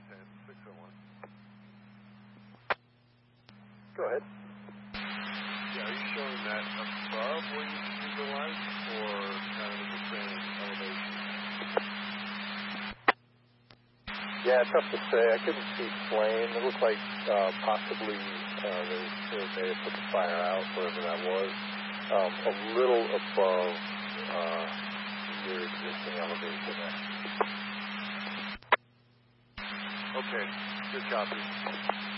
601. Go ahead. Yeah, are you showing that above where you can see the lights, or kind of at the same elevation? Yeah, tough to say. I couldn't see flame. It looked like possibly they may have put the fire out, whatever that was. A little above your existing elevation there. Okay, good copy.